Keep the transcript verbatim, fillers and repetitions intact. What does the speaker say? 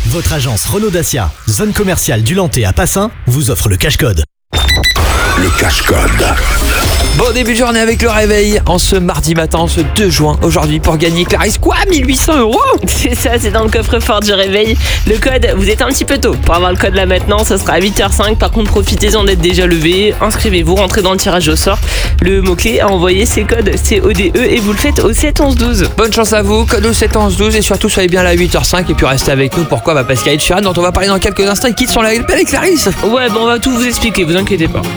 Votre agence Renault Dacia, zone commerciale du Lantais à Passin, vous offre le cash-code. Le cash-code. Bon début de journée avec le réveil en ce mardi matin, ce deux juin, aujourd'hui pour gagner, Clarisse, quoi, mille huit cents euros? C'est ça, c'est dans le coffre-fort du réveil. Le code, vous êtes un petit peu tôt pour avoir le code là maintenant, ça sera à huit heures cinq. Par contre, profitez-en d'être déjà levé. Inscrivez-vous, rentrez dans le tirage au sort. Le mot-clé à envoyer, c'est code C O D E et vous le faites au sept onze douze. Bonne chance à vous, code au sept onze douze et surtout soyez bien là à huit heures cinq et puis restez avec nous. Pourquoi? Bah parce qu'il y a Ed Sheeran dont on va parler dans quelques instants et qui sont là avec Clarisse. Ouais, bon, on va tout vous expliquer, vous inquiétez pas.